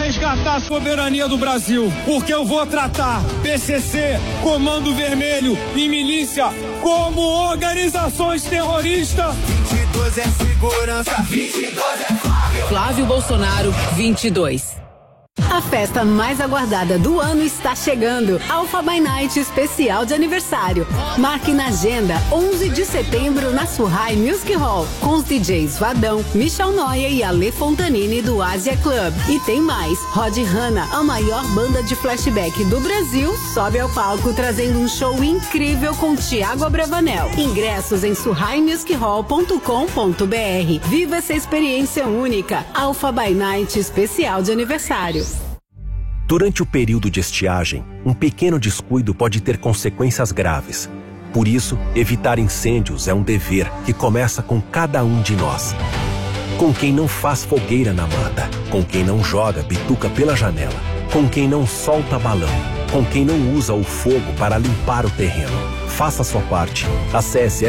resgatar a soberania do Brasil, porque eu vou tratar PCC, Comando Vermelho e milícia como organizações terroristas. 22 é segurança, 22 é Flávio. Flávio Bolsonaro, 22. A festa mais aguardada do ano está chegando. Alpha by Night especial de aniversário. Marque na agenda 11 de setembro na Surrai Music Hall, com os DJs Vadão, Michel Noia e Ale Fontanini do Asia Club. E tem mais, Rod Hanna, a maior banda de flashback do Brasil, sobe ao palco trazendo um show incrível com Thiago Abravanel. Ingressos em surraimusichall.com.br. Viva essa experiência única. Alpha by Night especial de aniversário. Durante o período de estiagem, um pequeno descuido pode ter consequências graves. Por isso, evitar incêndios é um dever que começa com cada um de nós. Com quem não faz fogueira na mata, com quem não joga bituca pela janela, com quem não solta balão, com quem não usa o fogo para limpar o terreno. Faça a sua parte. Acesse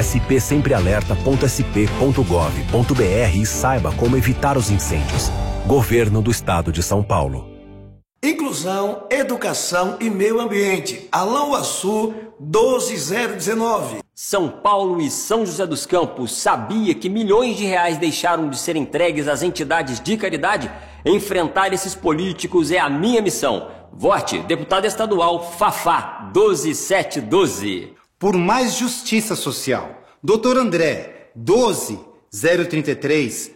spsemprealerta.sp.gov.br e saiba como evitar os incêndios. Governo do Estado de São Paulo. Inclusão, Educação e Meio Ambiente. Alain Uaçu, 12019. São Paulo e São José dos Campos. Sabia que milhões de reais deixaram de ser entregues às entidades de caridade? Enfrentar esses políticos é a minha missão. Vote, deputado estadual Fafá, 12712. Por mais justiça social. Dr. André, 12033,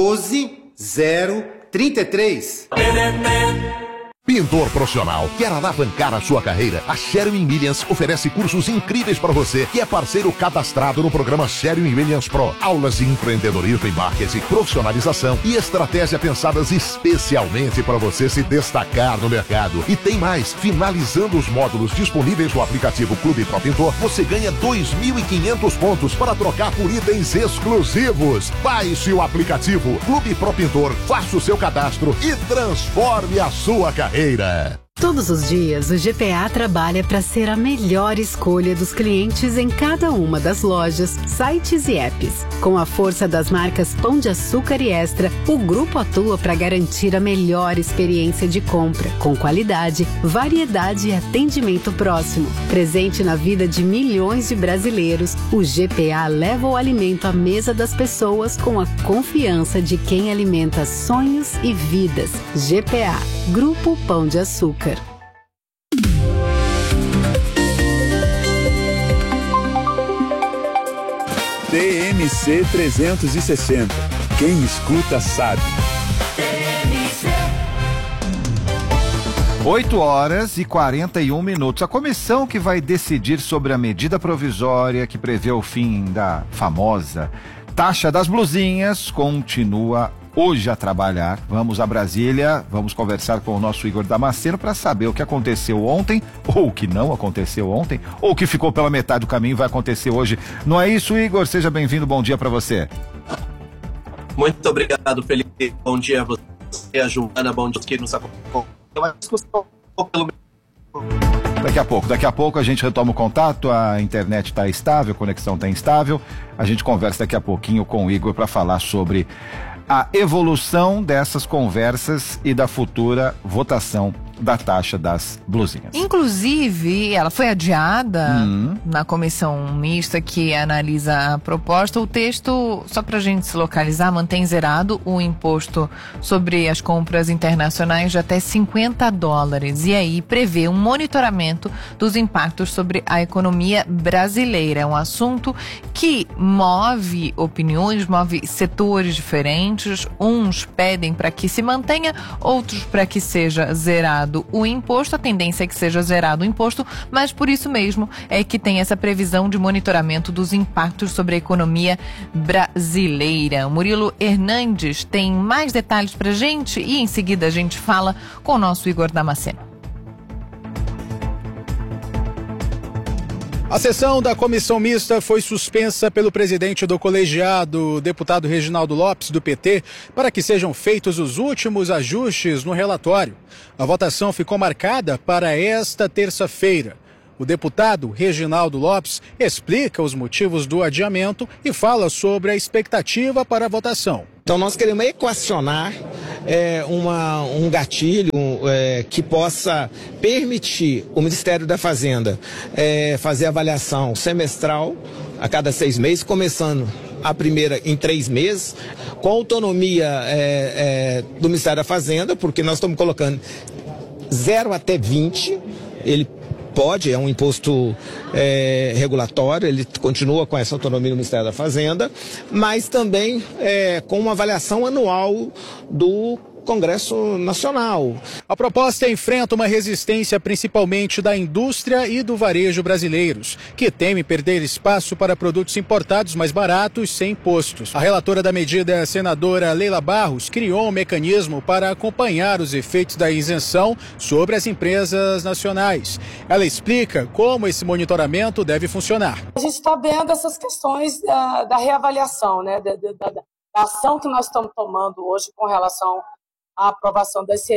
12033. Pintor profissional, quer alavancar a sua carreira? A Sherwin Williams oferece cursos incríveis para você, que é parceiro cadastrado no programa Sherwin Williams Pro. Aulas de empreendedorismo e marketing, profissionalização e estratégia pensadas especialmente para você se destacar no mercado. E tem mais, finalizando os módulos disponíveis no aplicativo Clube Pro Pintor, você ganha 2.500 pontos para trocar por itens exclusivos. Baixe o aplicativo Clube Pro Pintor, faça o seu cadastro e transforme a sua carreira. Todos os dias, o GPA trabalha para ser a melhor escolha dos clientes em cada uma das lojas, sites e apps. Com a força das marcas Pão de Açúcar e Extra, o grupo atua para garantir a melhor experiência de compra, com qualidade, variedade e atendimento próximo. Presente na vida de milhões de brasileiros, o GPA leva o alimento à mesa das pessoas com a confiança de quem alimenta sonhos e vidas. GPA, Grupo Pão de Açúcar. TMC 360. Quem escuta sabe. 8h41. A comissão que vai decidir sobre a medida provisória que prevê o fim da famosa taxa das blusinhas continua hoje a trabalhar. Vamos a Brasília, vamos conversar com o nosso Igor Damasceno para saber o que aconteceu ontem, ou o que não aconteceu ontem, ou o que ficou pela metade do caminho vai acontecer hoje. Não é isso, Igor? Seja bem-vindo, bom dia para você. Muito obrigado, Felipe. Bom dia a você, a Joana, bom dia que nos acompanhou. Daqui a pouco a gente retoma o contato, a internet está estável, a conexão está instável. A gente conversa daqui a pouquinho com o Igor para falar sobre a evolução dessas conversas e da futura votação da taxa das blusinhas. Inclusive, ela foi adiada na comissão mista que analisa a proposta. O texto, só para a gente se localizar, mantém zerado o imposto sobre as compras internacionais de até $50. E aí prevê um monitoramento dos impactos sobre a economia brasileira. É um assunto que move opiniões, move setores diferentes. Uns pedem para que se mantenha, outros para que seja zerado o imposto. A tendência é que seja zerado o imposto, mas por isso mesmo é que tem essa previsão de monitoramento dos impactos sobre a economia brasileira. O Murilo Hernandes tem mais detalhes pra gente e em seguida a gente fala com o nosso Igor Damasceno. A sessão da comissão mista foi suspensa pelo presidente do colegiado, o deputado Reginaldo Lopes, do PT, para que sejam feitos os últimos ajustes no relatório. A votação ficou marcada para esta terça-feira. O deputado Reginaldo Lopes explica os motivos do adiamento e fala sobre a expectativa para a votação. Então nós queremos equacionar um gatilho que possa permitir o Ministério da Fazenda fazer avaliação semestral a cada 6 meses, começando a primeira em 3 meses, com autonomia do Ministério da Fazenda, porque nós estamos colocando 0 até 20, ele pode, é um imposto regulatório, ele continua com essa autonomia do Ministério da Fazenda, mas também com uma avaliação anual do Congresso Nacional. A proposta enfrenta uma resistência principalmente da indústria e do varejo brasileiros, que temem perder espaço para produtos importados mais baratos sem impostos. A relatora da medida, a senadora Leila Barros, criou um mecanismo para acompanhar os efeitos da isenção sobre as empresas nacionais. Ela explica como esse monitoramento deve funcionar. A gente está vendo essas questões da reavaliação, né, da ação que nós estamos tomando hoje com relação a aprovação dessa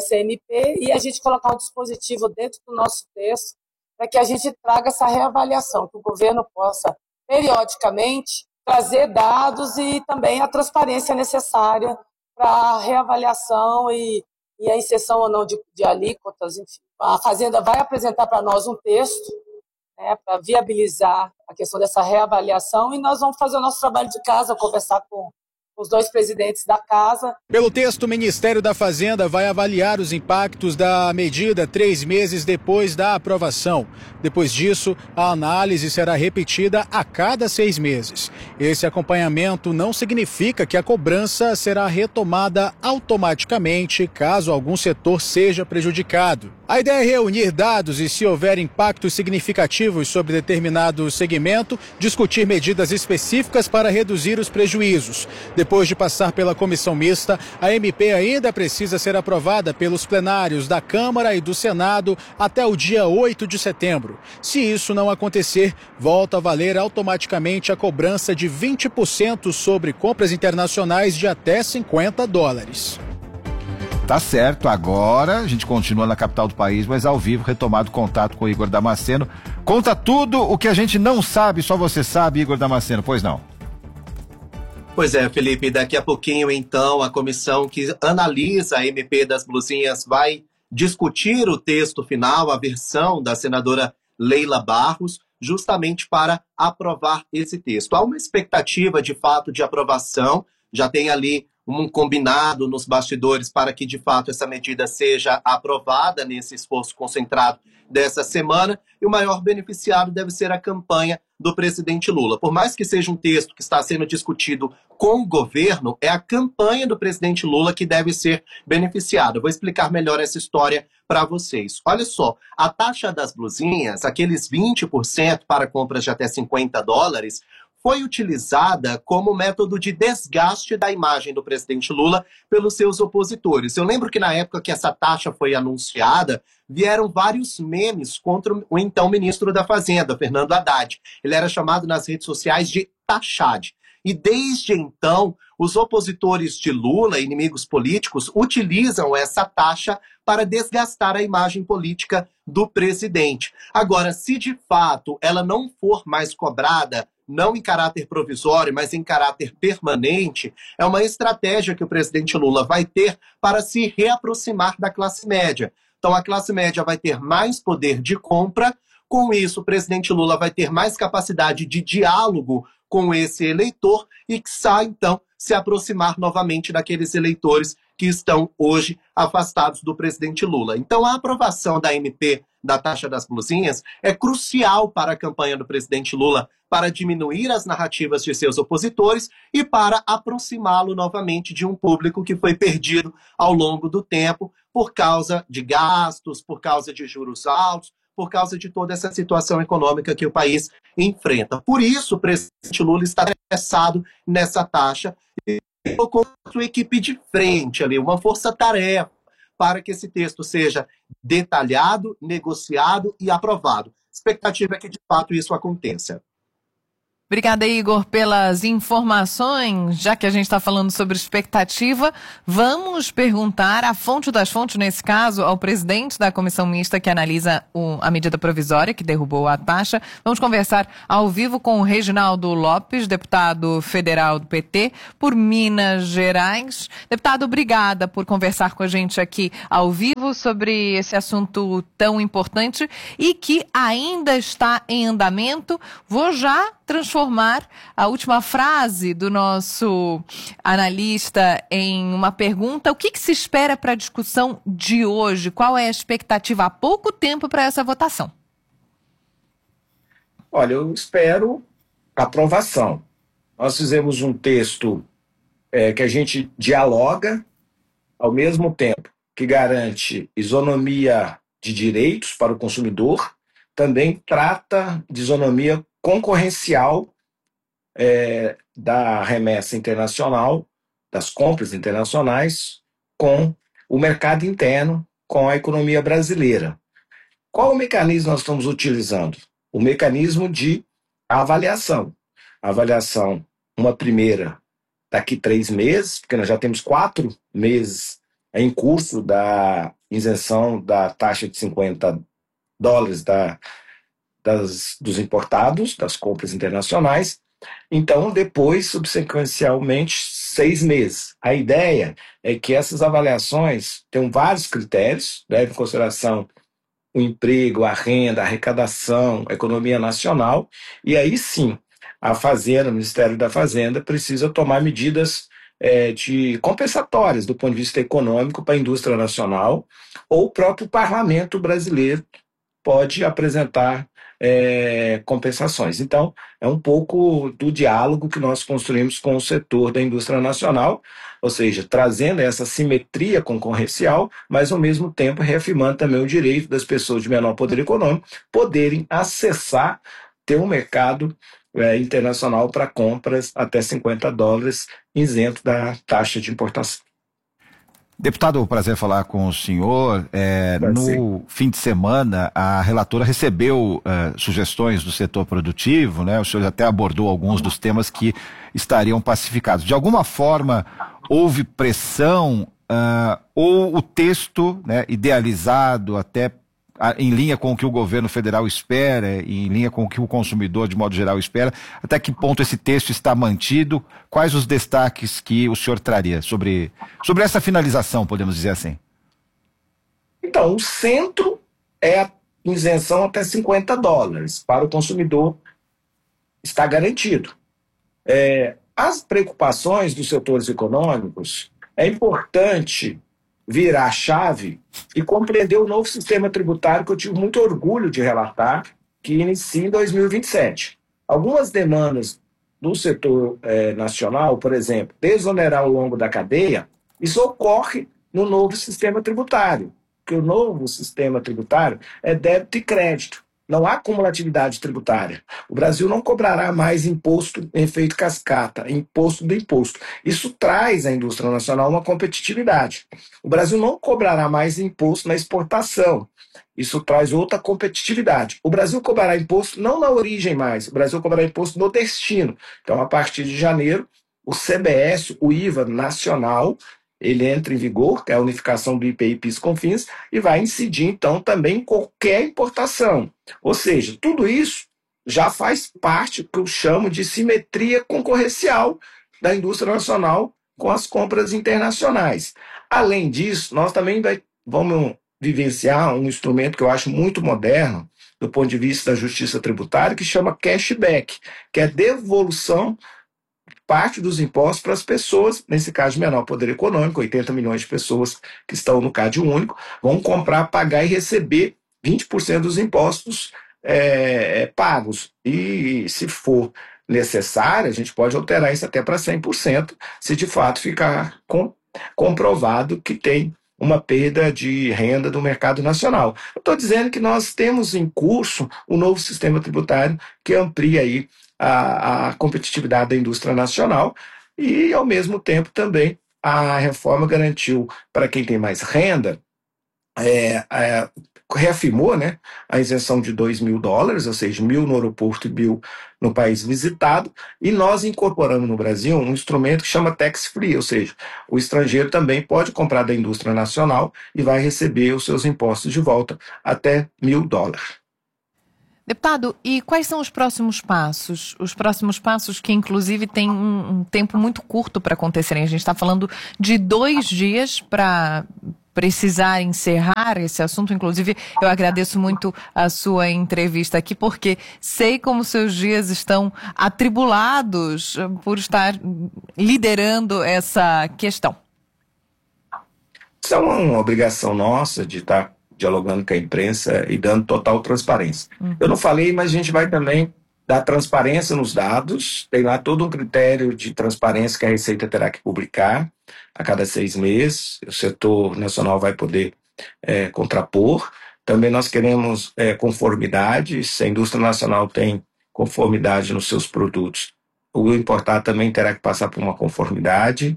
MP e a gente colocar um dispositivo dentro do nosso texto para que a gente traga essa reavaliação, que o governo possa, periodicamente, trazer dados e também a transparência necessária para a reavaliação e a inserção ou não de alíquotas. Enfim. A Fazenda vai apresentar para nós um texto, né, para viabilizar a questão dessa reavaliação e nós vamos fazer o nosso trabalho de casa, conversar com os 2 presidentes da casa. Pelo texto, o Ministério da Fazenda vai avaliar os impactos da medida 3 meses depois da aprovação. Depois disso, a análise será repetida a cada 6 meses. Esse acompanhamento não significa que a cobrança será retomada automaticamente caso algum setor seja prejudicado. A ideia é reunir dados e, se houver impactos significativos sobre determinado segmento, discutir medidas específicas para reduzir os prejuízos. Depois de passar pela comissão mista, a MP ainda precisa ser aprovada pelos plenários da Câmara e do Senado até o dia 8 de setembro. Se isso não acontecer, volta a valer automaticamente a cobrança de 20% sobre compras internacionais de até $50. Tá certo, agora a gente continua na capital do país, mas ao vivo, retomado contato com o Igor Damasceno. Conta tudo o que a gente não sabe, só você sabe, Igor Damasceno, pois não? Pois é, Felipe, daqui a pouquinho, então, a comissão que analisa a MP das blusinhas vai discutir o texto final, a versão da senadora Leila Barros, justamente para aprovar esse texto. Há uma expectativa, de fato, de aprovação, já tem ali um combinado nos bastidores para que, de fato, essa medida seja aprovada nesse esforço concentrado dessa semana, e o maior beneficiado deve ser a campanha do presidente Lula. Por mais que seja um texto que está sendo discutido com o governo, é a campanha do presidente Lula que deve ser beneficiada. Eu vou explicar melhor essa história para vocês. Olha só, a taxa das blusinhas, aqueles 20% para compras de até $50, foi utilizada como método de desgaste da imagem do presidente Lula pelos seus opositores. Eu lembro que na época que essa taxa foi anunciada, vieram vários memes contra o então ministro da Fazenda, Fernando Haddad. Ele era chamado nas redes sociais de Taxad. E desde então, os opositores de Lula, inimigos políticos, utilizam essa taxa para desgastar a imagem política do presidente. Agora, se de fato ela não for mais cobrada, não em caráter provisório, mas em caráter permanente, é uma estratégia que o presidente Lula vai ter para se reaproximar da classe média. Então, a classe média vai ter mais poder de compra. Com isso, o presidente Lula vai ter mais capacidade de diálogo com esse eleitor e, quiçá, então, se aproximar novamente daqueles eleitores que estão hoje afastados do presidente Lula. Então, a aprovação da MP da taxa das blusinhas é crucial para a campanha do presidente Lula, para diminuir as narrativas de seus opositores e para aproximá-lo novamente de um público que foi perdido ao longo do tempo por causa de gastos, por causa de juros altos, por causa de toda essa situação econômica que o país enfrenta. Por isso, o presidente Lula está interessado nessa taxa e colocou a sua equipe de frente ali, uma força-tarefa, para que esse texto seja detalhado, negociado e aprovado. A expectativa é que, de fato, isso aconteça. Obrigada, Igor, pelas informações. Já que a gente está falando sobre expectativa, vamos perguntar a fonte das fontes, nesse caso, ao presidente da comissão mista que analisa a medida provisória que derrubou a taxa. Vamos conversar ao vivo com o Reginaldo Lopes, deputado federal do PT, por Minas Gerais. Deputado, obrigada por conversar com a gente aqui ao vivo sobre esse assunto tão importante e que ainda está em andamento. Vou já transformar a última frase do nosso analista em uma pergunta. O que se espera para a discussão de hoje? Qual é a expectativa? Há pouco tempo para essa votação. Olha, eu espero aprovação. Nós fizemos um texto que a gente dialoga, ao mesmo tempo que garante isonomia de direitos para o consumidor, também trata de isonomia concorrencial da remessa internacional, das compras internacionais, com o mercado interno, com a economia brasileira. Qual o mecanismo nós estamos utilizando? O mecanismo de avaliação. Avaliação, uma primeira, daqui 3 meses, porque nós já temos 4 meses em curso da isenção da taxa de $50 dos importados, das compras internacionais. Então, depois, subsequencialmente, 6 meses. A ideia é que essas avaliações tenham vários critérios, levem em consideração o emprego, a renda, a arrecadação, a economia nacional, e aí sim, a Fazenda, o Ministério da Fazenda, precisa tomar medidas de compensatórias do ponto de vista econômico para a indústria nacional, ou o próprio parlamento brasileiro pode apresentar compensações. Então, é um pouco do diálogo que nós construímos com o setor da indústria nacional, ou seja, trazendo essa simetria concorrencial, mas ao mesmo tempo reafirmando também o direito das pessoas de menor poder econômico poderem acessar, ter um mercado internacional para compras até $50 isento da taxa de importação. Deputado, prazer falar com o senhor. No fim de semana, a relatora recebeu sugestões do setor produtivo, né? O senhor até abordou alguns dos temas que estariam pacificados. De alguma forma, houve pressão ou o texto, né, idealizado até em linha com o que o governo federal espera, em linha com o que o consumidor, de modo geral, espera, até que ponto esse texto está mantido? Quais os destaques que o senhor traria sobre essa finalização, podemos dizer assim? Então, o centro é a isenção até $50 para o consumidor, está garantido. As preocupações dos setores econômicos, é importante virar a chave e compreender o novo sistema tributário que eu tive muito orgulho de relatar, que inicia em 2027. Algumas demandas do setor nacional, por exemplo, desonerar ao longo da cadeia, isso ocorre no novo sistema tributário, porque o novo sistema tributário é débito e crédito. Não há cumulatividade tributária. O Brasil não cobrará mais imposto em efeito cascata, imposto do imposto. Isso traz à indústria nacional uma competitividade. O Brasil não cobrará mais imposto na exportação. Isso traz outra competitividade. O Brasil cobrará imposto não na origem mais, o Brasil cobrará imposto no destino. Então, a partir de janeiro, o CBS, o IVA nacional, ele entra em vigor, que é a unificação do IPI, PIS, COFINS, e vai incidir, então, também em qualquer importação. Ou seja, tudo isso já faz parte do que eu chamo de simetria concorrencial da indústria nacional com as compras internacionais. Além disso, nós também vamos vivenciar um instrumento que eu acho muito moderno, do ponto de vista da justiça tributária, que chama cashback, que é devolução parte dos impostos para as pessoas, nesse caso de menor poder econômico, 80 milhões de pessoas que estão no CAD único, vão comprar, pagar e receber 20% dos impostos pagos. E se for necessário, a gente pode alterar isso até para 100%, se de fato ficar comprovado que tem uma perda de renda do mercado nacional. Eu estou dizendo que nós temos em curso um novo sistema tributário que amplia aí a competitividade da indústria nacional e, ao mesmo tempo, também a reforma garantiu para quem tem mais renda reafirmou, né, a isenção de $2.000, ou seja, 1.000 no aeroporto e 1.000 no país visitado, e nós incorporamos no Brasil um instrumento que chama tax free, ou seja, o estrangeiro também pode comprar da indústria nacional e vai receber os seus impostos de volta até $1.000. Deputado, e quais são os próximos passos? Os próximos passos que, inclusive, têm um tempo muito curto para acontecerem. A gente está falando de 2 dias para precisar encerrar esse assunto. Inclusive, eu agradeço muito a sua entrevista aqui, porque sei como seus dias estão atribulados por estar liderando essa questão. Isso é uma obrigação nossa de estar dialogando com a imprensa e dando total transparência. Eu não falei, mas a gente vai também dar transparência nos dados. Tem lá todo um critério de transparência que a Receita terá que publicar a cada 6 meses. O setor nacional vai poder contrapor. Também nós queremos conformidade. Se a indústria nacional tem conformidade nos seus produtos, o importado também terá que passar por uma conformidade.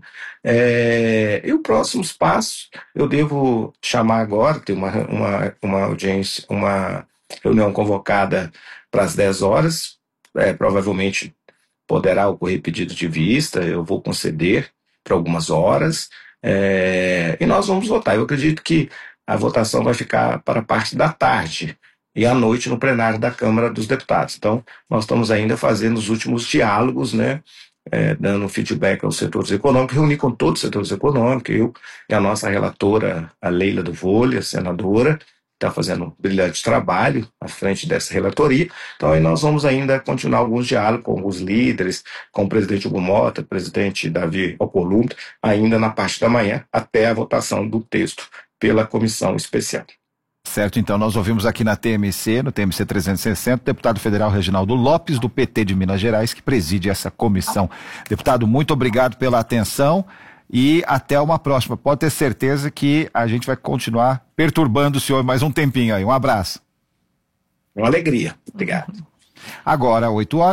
E os próximos passos, eu devo chamar agora, tem uma audiência, uma reunião convocada para as 10 horas, provavelmente poderá ocorrer pedido de vista, eu vou conceder para algumas horas, e nós vamos votar. Eu acredito que a votação vai ficar para a parte da tarde, e à noite no plenário da Câmara dos Deputados. Então, nós estamos ainda fazendo os últimos diálogos, né, dando feedback aos setores econômicos, reunir com todos os setores econômicos, eu e a nossa relatora, a Leila do Vôlei, a senadora, está fazendo um brilhante trabalho à frente dessa relatoria. Então, aí nós vamos ainda continuar alguns diálogos com alguns líderes, com o presidente Hugo Mota, o presidente Davi Alcolumbre, ainda na parte da manhã, até a votação do texto pela comissão especial. Certo, então nós ouvimos aqui no TMC 360, o deputado federal Reginaldo Lopes, do PT de Minas Gerais, que preside essa comissão. Deputado, muito obrigado pela atenção e até uma próxima. Pode ter certeza que a gente vai continuar perturbando o senhor mais um tempinho aí. Um abraço. Uma alegria. Obrigado. Agora,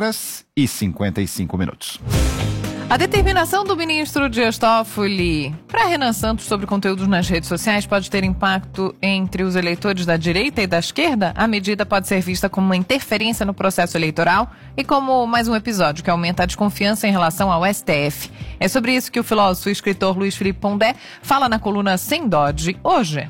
8h55. A determinação do ministro Dias Toffoli para Renan Santos sobre conteúdos nas redes sociais pode ter impacto entre os eleitores da direita e da esquerda? A medida pode ser vista como uma interferência no processo eleitoral e como mais um episódio que aumenta a desconfiança em relação ao STF. É sobre isso que o filósofo e escritor Luiz Felipe Pondé fala na coluna Sem Dó de hoje.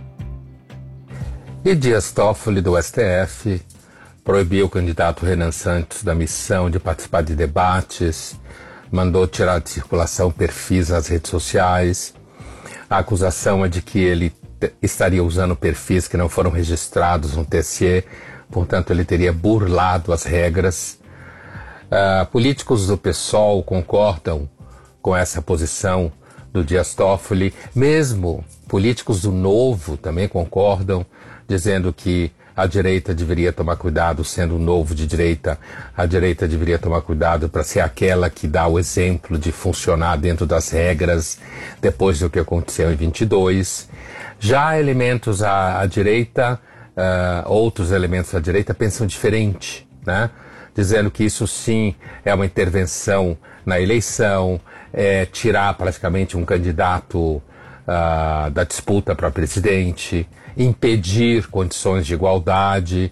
E Dias Toffoli, do STF, proibiu o candidato Renan Santos da missão de participar de debates, mandou tirar de circulação perfis nas redes sociais. A acusação é de que ele estaria usando perfis que não foram registrados no TSE, portanto ele teria burlado as regras. Políticos do PSOL concordam com essa posição do Dias Toffoli, mesmo políticos do Novo também concordam, dizendo que a direita deveria tomar cuidado, sendo o Novo de direita, a direita deveria tomar cuidado para ser aquela que dá o exemplo de funcionar dentro das regras depois do que aconteceu em 22. Já elementos à direita, outros elementos à direita pensam diferente, né? Dizendo que isso sim é uma intervenção na eleição, é tirar praticamente um candidato da disputa para presidente, impedir condições de igualdade.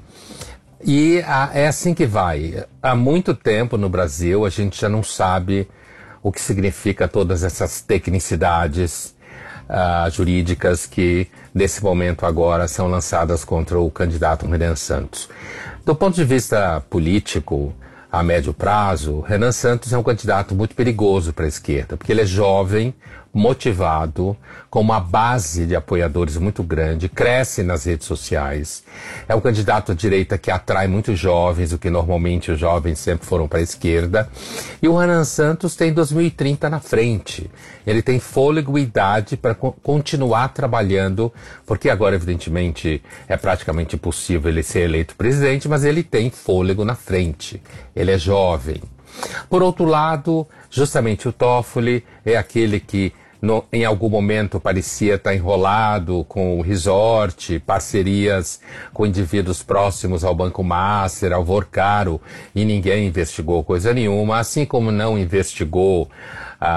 E é assim que vai. Há muito tempo no Brasil a gente já não sabe o que significa todas essas tecnicidades jurídicas que nesse momento agora são lançadas contra o candidato Renan Santos. Do ponto de vista político, a médio prazo, Renan Santos é um candidato muito perigoso para a esquerda, porque ele é jovem, motivado, com uma base de apoiadores muito grande, cresce nas redes sociais. É um candidato à direita que atrai muitos jovens, o que normalmente os jovens sempre foram para a esquerda. E o Renan Santos tem 2030 na frente. Ele tem fôlego e idade para continuar trabalhando, porque agora, evidentemente, é praticamente impossível ele ser eleito presidente, mas ele tem fôlego na frente. Ele é jovem. Por outro lado, justamente o Toffoli é aquele que em algum momento parecia estar enrolado com o resort, parcerias com indivíduos próximos ao Banco Master, ao Vorcaro, e ninguém investigou coisa nenhuma, assim como não investigou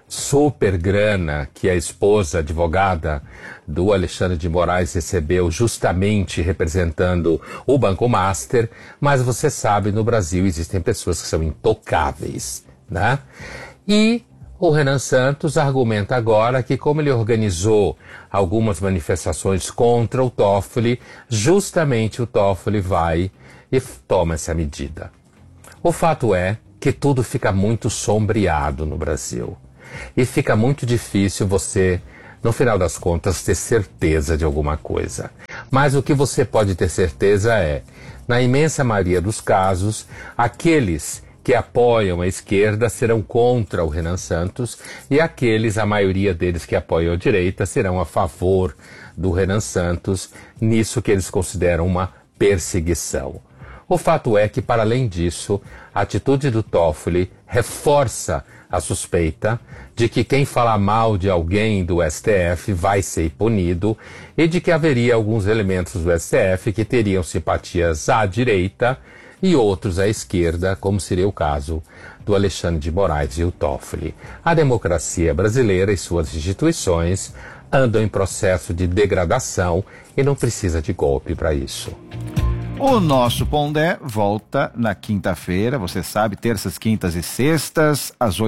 super grana que a esposa advogada do Alexandre de Moraes recebeu justamente representando o Banco Master, mas você sabe, no Brasil existem pessoas que são intocáveis, né? E o Renan Santos argumenta agora que, como ele organizou algumas manifestações contra o Toffoli, justamente o Toffoli vai e toma essa medida. O fato é que tudo fica muito sombreado no Brasil. E fica muito difícil você, no final das contas, ter certeza de alguma coisa. Mas o que você pode ter certeza é, na imensa maioria dos casos, aqueles que apoiam a esquerda serão contra o Renan Santos e aqueles, a maioria deles que apoiam a direita, serão a favor do Renan Santos, nisso que eles consideram uma perseguição. O fato é que, para além disso, a atitude do Toffoli reforça a suspeita de que quem falar mal de alguém do STF vai ser punido e de que haveria alguns elementos do STF que teriam simpatias à direita e outros à esquerda, como seria o caso do Alexandre de Moraes e o Toffoli. A democracia brasileira e suas instituições andam em processo de degradação e não precisa de golpe para isso. O nosso Pondé volta na quinta-feira, você sabe, terças, quintas e sextas, às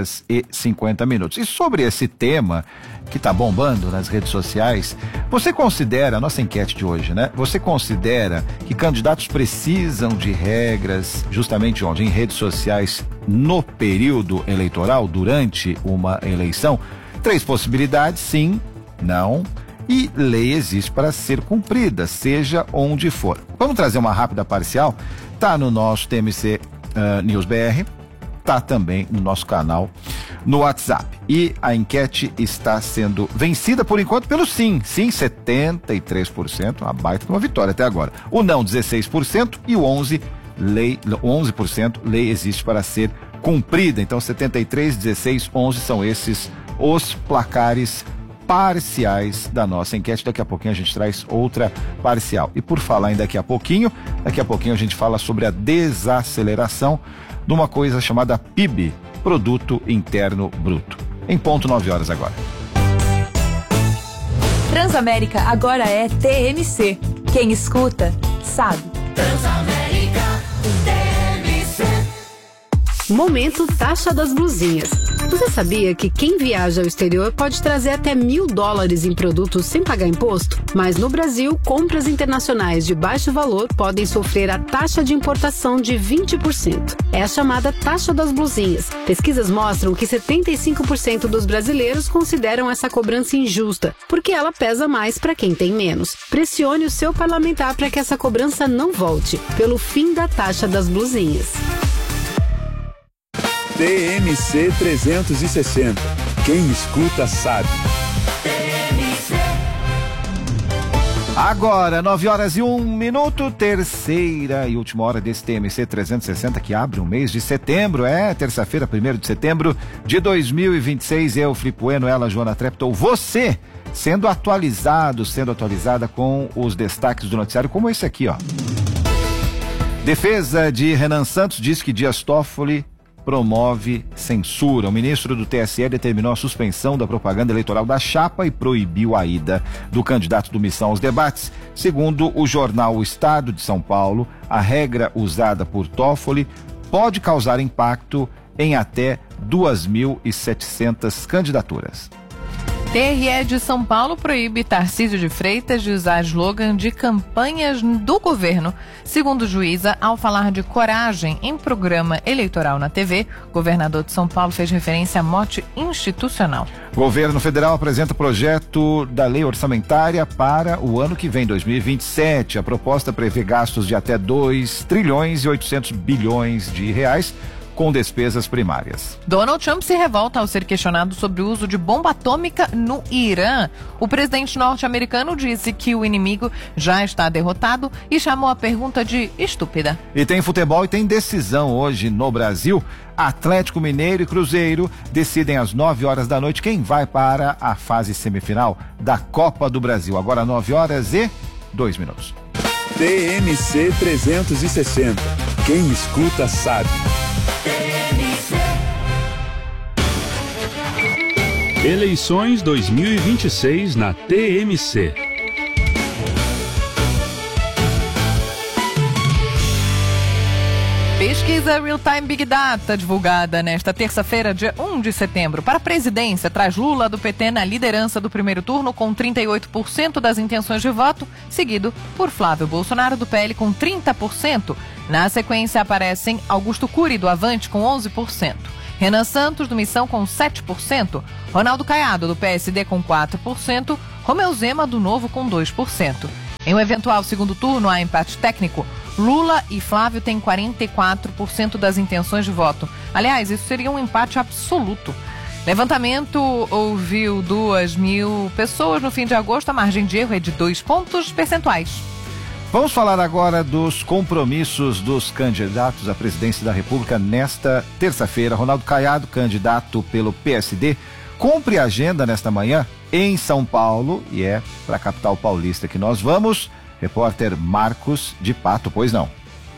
8h50. E sobre esse tema que está bombando nas redes sociais, você considera, a nossa enquete de hoje, né? Você considera que candidatos precisam de regras justamente onde? Em redes sociais no período eleitoral, durante uma eleição? 3 possibilidades, sim, não. E lei existe para ser cumprida, seja onde for. Vamos trazer uma rápida parcial? Tá no nosso TMC News BR, tá também no nosso canal no WhatsApp. E a enquete está sendo vencida por enquanto pelo sim. Sim, 73%, uma baita de uma vitória até agora. O não, 16% e o 11%, lei existe para ser cumprida. Então 73, 16, 11 são esses os placares parciais da nossa enquete. Daqui a pouquinho a gente traz outra parcial. E por falar em daqui a pouquinho a gente fala sobre a desaceleração de uma coisa chamada PIB, Produto Interno Bruto. Em ponto, 9h agora. Transamérica agora é TMC. Quem escuta, sabe. Transamérica, TMC. Momento Taxa das Blusinhas. Você sabia que quem viaja ao exterior pode trazer até $1.000 em produtos sem pagar imposto? Mas no Brasil, compras internacionais de baixo valor podem sofrer a taxa de importação de 20%. É a chamada taxa das blusinhas. Pesquisas mostram que 75% dos brasileiros consideram essa cobrança injusta, porque ela pesa mais para quem tem menos. Pressione o seu parlamentar para que essa cobrança não volte, pelo fim da taxa das blusinhas. TMC 360. Quem escuta sabe. Agora, 9h01, terceira e última hora desse TMC 360 que abre o mês de setembro. É terça-feira, 1º de setembro de 2026. Eu, Filipe Bueno, ela, Joana Treptow, você sendo atualizada com os destaques do noticiário, como esse aqui, ó. Defesa de Renan Santos diz que Dias Toffoli promove censura. O ministro do TSE determinou a suspensão da propaganda eleitoral da chapa e proibiu a ida do candidato do Missão aos debates. Segundo o jornal O Estado de São Paulo, a regra usada por Toffoli pode causar impacto em até 2.700 candidaturas. TRE de São Paulo proíbe Tarcísio de Freitas de usar slogan de campanhas do governo. Segundo juíza, ao falar de coragem em programa eleitoral na TV, o governador de São Paulo fez referência a mote institucional. O governo federal apresenta projeto da lei orçamentária para o ano que vem, 2027. A proposta prevê gastos de até 2,8 bilhões de reais com despesas primárias. Donald Trump se revolta ao ser questionado sobre o uso de bomba atômica no Irã. O presidente norte-americano disse que o inimigo já está derrotado e chamou a pergunta de estúpida. E tem futebol e tem decisão hoje no Brasil. Atlético Mineiro e Cruzeiro decidem às 9h da noite quem vai para a fase semifinal da Copa do Brasil. Agora 9h02. TMC 360. Quem escuta sabe. Eleições 2026 na TMC. Pesquisa Real Time Big Data, divulgada nesta terça-feira, dia 1 de setembro, para a presidência, traz Lula do PT na liderança do primeiro turno com 38% das intenções de voto, seguido por Flávio Bolsonaro do PL com 30%. Na sequência aparecem Augusto Cury do Avante com 11%, Renan Santos do Missão com 7%, Ronaldo Caiado do PSD com 4%, Romeu Zema do Novo com 2%. Em um eventual segundo turno, há empate técnico. Lula e Flávio têm 44% das intenções de voto. Aliás, isso seria um empate absoluto. Levantamento ouviu 2.000 pessoas no fim de agosto. A margem de erro é de 2 pontos percentuais. Vamos falar agora dos compromissos dos candidatos à presidência da República nesta terça-feira. Ronaldo Caiado, candidato pelo PSD, cumpre a agenda nesta manhã em São Paulo e é para a capital paulista que nós vamos. Repórter Marcos de Pato, pois não.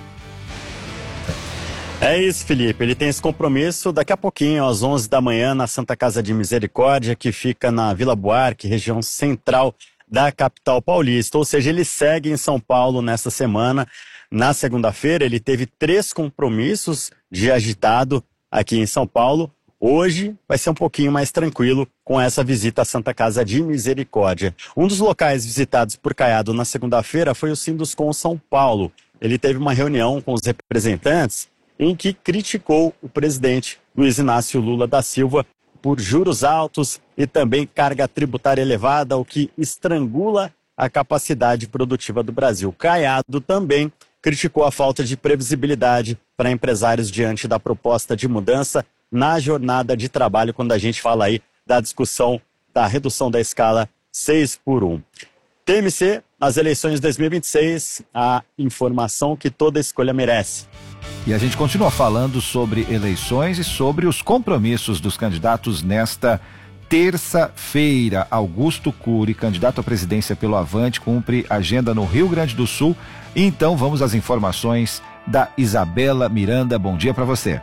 É isso, Felipe. Ele tem esse compromisso daqui a pouquinho, às 11 da manhã, na Santa Casa de Misericórdia, que fica na Vila Buarque, região central da capital paulista. Ou seja, ele segue em São Paulo nesta semana. Na segunda-feira, ele teve 3 compromissos de agitado aqui em São Paulo. Hoje vai ser um pouquinho mais tranquilo com essa visita à Santa Casa de Misericórdia. Um dos locais visitados por Caiado na segunda-feira foi o Sinduscom São Paulo. Ele teve uma reunião com os representantes em que criticou o presidente Luiz Inácio Lula da Silva por juros altos e também carga tributária elevada, o que estrangula a capacidade produtiva do Brasil. Caiado também criticou a falta de previsibilidade para empresários diante da proposta de mudança na jornada de trabalho, quando a gente fala aí da discussão da redução da escala 6x1. TMC, nas eleições de 2026, a informação que toda escolha merece. E a gente continua falando sobre eleições e sobre os compromissos dos candidatos nesta terça-feira. Augusto Cury, candidato à presidência pelo Avante, cumpre agenda no Rio Grande do Sul. Então vamos às informações da Isabela Miranda. Bom dia para você.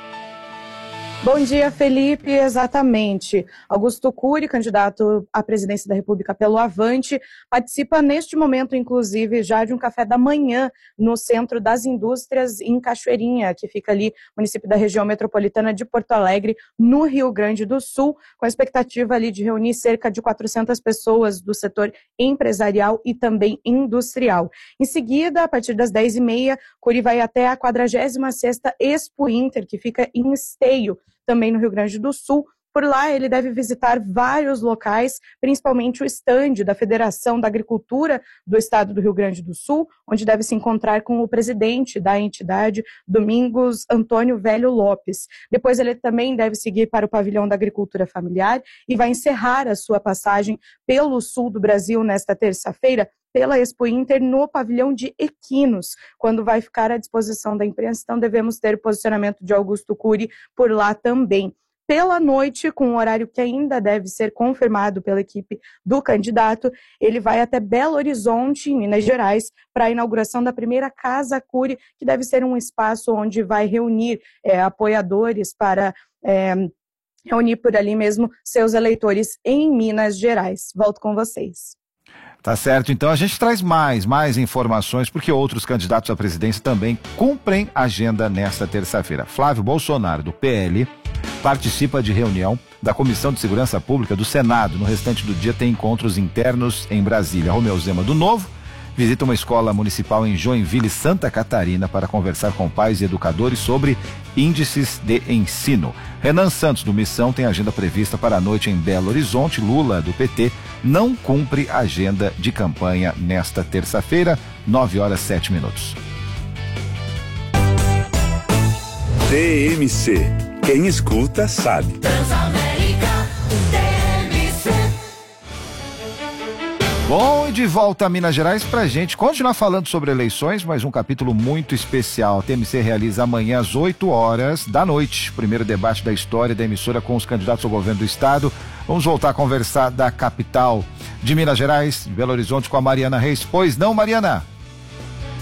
Bom dia, Felipe. Exatamente. Augusto Cury, candidato à presidência da República pelo Avante, participa neste momento, inclusive, já de um café da manhã no Centro das Indústrias em Cachoeirinha, que fica ali, município da região metropolitana de Porto Alegre, no Rio Grande do Sul, com a expectativa ali de reunir cerca de 400 pessoas do setor empresarial e também industrial. Em seguida, a partir das 10h30, Cury vai até a 46ª Expo Inter, que fica em Esteio, também no Rio Grande do Sul. Por lá, ele deve visitar vários locais, principalmente o estande da Federação da Agricultura do Estado do Rio Grande do Sul, onde deve se encontrar com o presidente da entidade, Domingos Antônio Velho Lopes. Depois, ele também deve seguir para o Pavilhão da Agricultura Familiar e vai encerrar a sua passagem pelo sul do Brasil nesta terça-feira, pela Expo Inter no pavilhão de Equinos, quando vai ficar à disposição da imprensa. Então devemos ter posicionamento de Augusto Cury por lá também. Pela noite, com um horário que ainda deve ser confirmado pela equipe do candidato, ele vai até Belo Horizonte, em Minas Gerais, para a inauguração da primeira Casa Cury, que deve ser um espaço onde vai reunir apoiadores para reunir por ali mesmo seus eleitores em Minas Gerais. Volto com vocês. Tá certo, então a gente traz mais informações, porque outros candidatos à presidência também cumprem agenda nesta terça-feira. Flávio Bolsonaro, do PL, participa de reunião da Comissão de Segurança Pública do Senado. No restante do dia tem encontros internos em Brasília. Romeu Zema, do Novo, visita uma escola municipal em Joinville, Santa Catarina, para conversar com pais e educadores sobre índices de ensino. Renan Santos, do Missão, tem agenda prevista para a noite em Belo Horizonte. Lula, do PT, não cumpre agenda de campanha nesta terça-feira, 9h07. TMC. Quem escuta sabe. Bom, e de volta a Minas Gerais pra gente continuar falando sobre eleições, mas um capítulo muito especial. A TMC realiza amanhã às 20h, primeiro debate da história da emissora com os candidatos ao governo do estado. Vamos voltar a conversar da capital de Minas Gerais, de Belo Horizonte, com a Mariana Reis. Pois não, Mariana?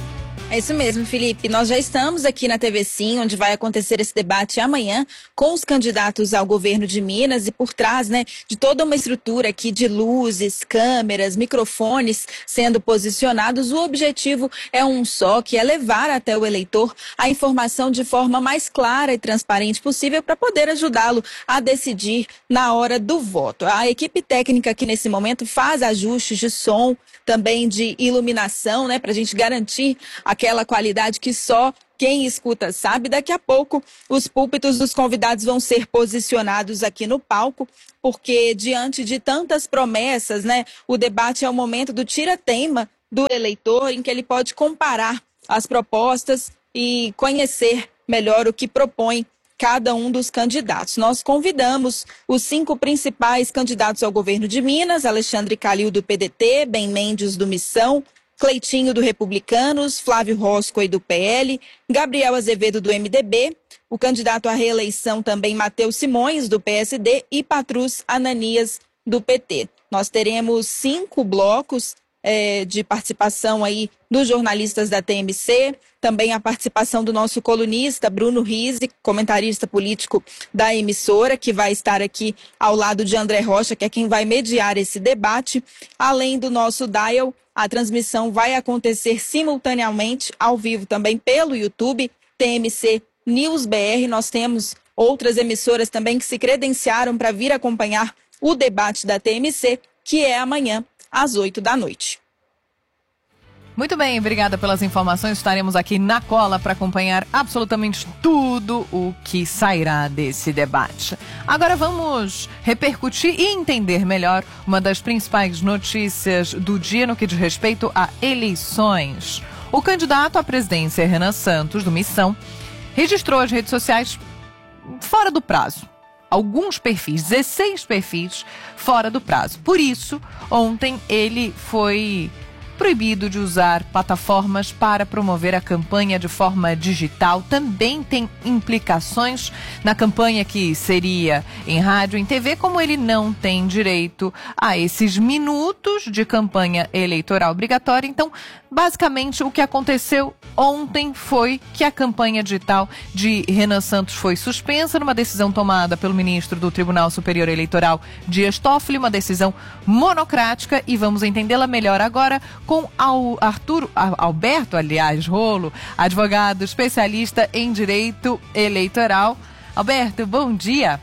É isso mesmo, Felipe. Nós já estamos aqui na TV Sim, onde vai acontecer esse debate amanhã com os candidatos ao governo de Minas e por trás, de toda uma estrutura aqui de luzes, câmeras, microfones sendo posicionados. O objetivo é um só, que é levar até o eleitor a informação de forma mais clara e transparente possível para poder ajudá-lo a decidir na hora do voto. A equipe técnica aqui nesse momento faz ajustes de som, também de iluminação, para a gente garantir aquela qualidade que só quem escuta sabe. Daqui a pouco os púlpitos dos convidados vão ser posicionados aqui no palco, porque diante de tantas promessas, o debate é o momento do tira-teima do eleitor, em que ele pode comparar as propostas e conhecer melhor o que propõe cada um dos candidatos. Nós convidamos os 5 principais candidatos ao governo de Minas: Alexandre Calil, do PDT, Ben Mendes, do Missão, Cleitinho, do Republicanos, Flávio Roscoe, do PL, Gabriel Azevedo, do MDB, o candidato à reeleição também Matheus Simões, do PSD, e Patrus Ananias, do PT. Nós teremos 5 blocos de participação aí dos jornalistas da TMC, também a participação do nosso colunista Bruno Rizzi, comentarista político da emissora, que vai estar aqui ao lado de André Rocha, que é quem vai mediar esse debate. Além do nosso dial, a transmissão vai acontecer simultaneamente, ao vivo também pelo YouTube, TMC News BR. Nós temos outras emissoras também que se credenciaram para vir acompanhar o debate da TMC, que é amanhã, às 8 da noite. Muito bem, obrigada pelas informações. Estaremos aqui na cola para acompanhar absolutamente tudo o que sairá desse debate. Agora vamos repercutir e entender melhor uma das principais notícias do dia no que diz respeito a eleições. O candidato à presidência, Renan Santos, do Missão, registrou as redes sociais fora do prazo. Alguns perfis, 16 perfis fora do prazo. Por isso, ontem ele foi proibido de usar plataformas para promover a campanha de forma digital. Também tem implicações na campanha que seria em rádio, em TV, como ele não tem direito a esses minutos de campanha eleitoral obrigatória. Então, basicamente, o que aconteceu ontem foi que a campanha digital de Renan Santos foi suspensa numa decisão tomada pelo ministro do Tribunal Superior Eleitoral, Dias Toffoli, uma decisão monocrática, e vamos entendê-la melhor agora com Alberto Rolo, advogado especialista em direito eleitoral. Alberto, bom dia.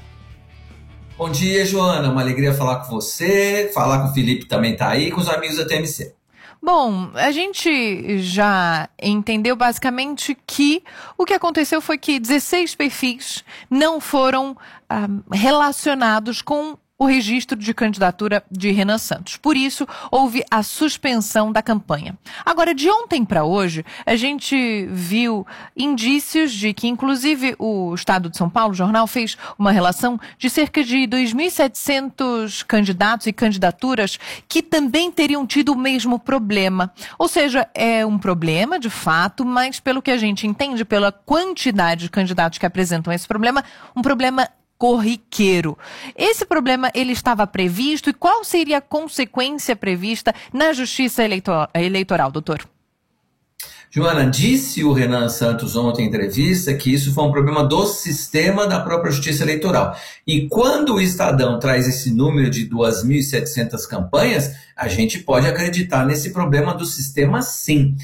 Bom dia, Joana. Uma alegria falar com você, falar com o Felipe também tá aí, com os amigos da TMC. Bom, a gente já entendeu basicamente que o que aconteceu foi que 16 perfis não foram relacionados com o registro de candidatura de Renan Santos. Por isso, houve a suspensão da campanha. Agora, de ontem para hoje, a gente viu indícios de que, inclusive, o Estado de São Paulo, o jornal, fez uma relação de cerca de 2.700 candidatos e candidaturas que também teriam tido o mesmo problema. Ou seja, é um problema, de fato, mas pelo que a gente entende, pela quantidade de candidatos que apresentam esse problema, um problema corriqueiro. Esse problema, ele estava previsto, e qual seria a consequência prevista na Justiça Eleitoral, doutor? Joana, disse o Renan Santos ontem em entrevista que isso foi um problema do sistema da própria Justiça Eleitoral. E quando o Estadão traz esse número de 2.700 campanhas, a gente pode acreditar nesse problema do sistema, sim.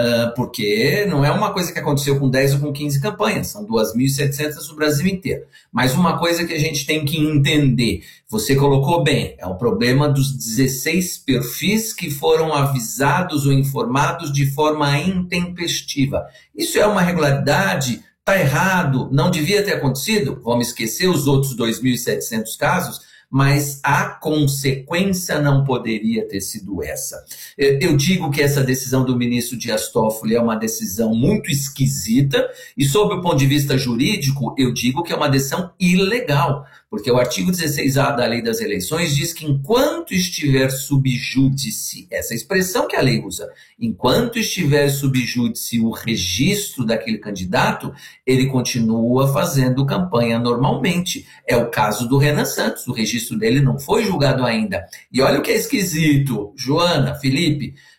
Porque não é uma coisa que aconteceu com 10 ou com 15 campanhas, são 2.700 no Brasil inteiro. Mas uma coisa que a gente tem que entender, você colocou bem, é o problema dos 16 perfis que foram avisados ou informados de forma intempestiva. Isso é uma irregularidade? Está errado? Não devia ter acontecido? Vamos esquecer os outros 2.700 casos? Mas a consequência não poderia ter sido essa. Eu digo que essa decisão do ministro Dias Toffoli é uma decisão muito esquisita, e sob o ponto de vista jurídico, eu digo que é uma decisão ilegal, porque o artigo 16A da Lei das Eleições diz que enquanto estiver sub júdice, essa expressão que a lei usa, enquanto estiver sub júdice o registro daquele candidato, ele continua fazendo campanha normalmente. É o caso do Renan Santos, o registro dele não foi julgado ainda. E olha o que é esquisito, Joana, Felipe,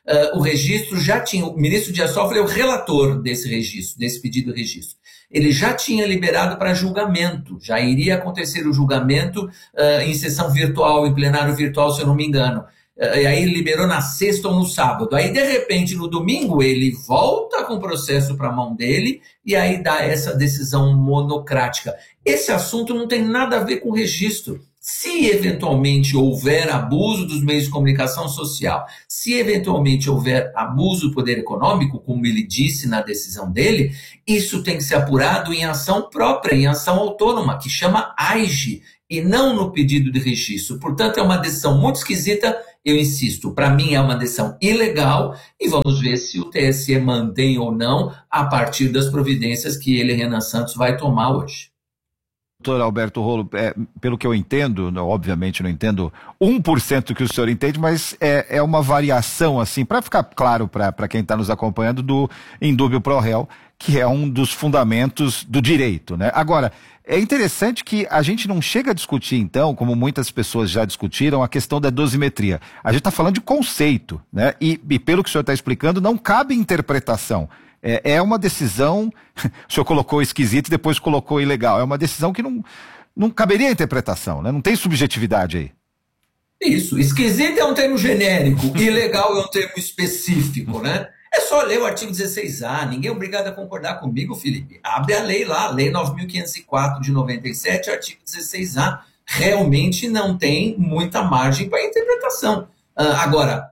o registro já tinha, o ministro Dias Toffoli é o relator desse registro, desse pedido de registro. Ele já tinha liberado para julgamento, já iria acontecer o julgamento em sessão virtual, em plenário virtual, se eu não me engano. E aí ele liberou na sexta ou no sábado. Aí, de repente, no domingo, ele volta com o processo para a mão dele e aí dá essa decisão monocrática. Esse assunto não tem nada a ver com registro. Se eventualmente houver abuso dos meios de comunicação social, se eventualmente houver abuso do poder econômico, como ele disse na decisão dele, isso tem que ser apurado em ação própria, em ação autônoma, que chama AIGE, e não no pedido de registro. Portanto, é uma decisão muito esquisita, eu insisto, para mim é uma decisão ilegal, e vamos ver se o TSE mantém ou não a partir das providências que ele, Renan Santos, vai tomar hoje. Doutor Alberto Rolo, pelo que eu entendo, obviamente não entendo 1% que o senhor entende, mas é uma variação, assim, para ficar claro para quem está nos acompanhando, do indúbio pro réu, que é um dos fundamentos do direito, né? Agora, é interessante que a gente não chega a discutir, então, como muitas pessoas já discutiram, a questão da dosimetria. A gente está falando de conceito, né? E pelo que o senhor está explicando, não cabe interpretação. É uma decisão, o senhor colocou esquisito e depois colocou ilegal, é uma decisão que não caberia interpretação, né? Não tem subjetividade aí. Isso, esquisito é um termo genérico, ilegal é um termo específico, né? É só ler o artigo 16A, ninguém é obrigado a concordar comigo, Felipe. Abre a lei lá, Lei 9.504 de 97, artigo 16A. Realmente não tem muita margem para interpretação. Agora,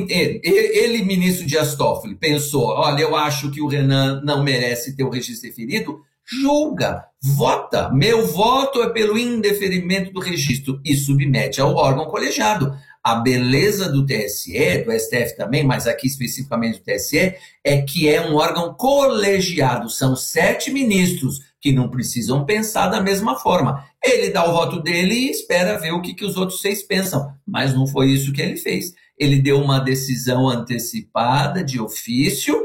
ele, ministro Dias Toffoli, pensou, olha, eu acho que o Renan não merece ter o registro deferido, julga, vota. Meu voto é pelo indeferimento do registro e submete ao órgão colegiado. A beleza do TSE, do STF também, mas aqui especificamente do TSE, é que é um órgão colegiado. São 7 ministros que não precisam pensar da mesma forma. Ele dá o voto dele e espera ver o que os outros 6 pensam. Mas não foi isso que ele fez. Ele deu uma decisão antecipada, de ofício,